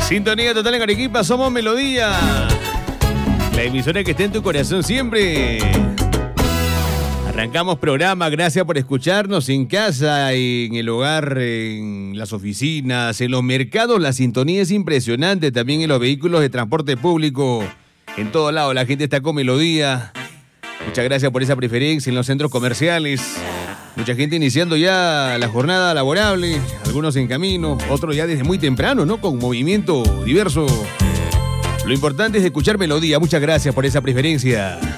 Sintonía total en Arequipa, somos Melodía. La emisora que está en tu corazón siempre. Arrancamos programa, gracias por escucharnos en casa, en el hogar, en las oficinas, en los mercados. La sintonía es impresionante, también en los vehículos de transporte público. En todo lado la gente está con Melodía. Muchas gracias por esa preferencia en los centros comerciales. Mucha gente iniciando ya la jornada laborable, algunos en camino, otros ya desde muy temprano, ¿no? Con movimiento diverso. Lo importante es escuchar Melodía. Muchas gracias por esa preferencia.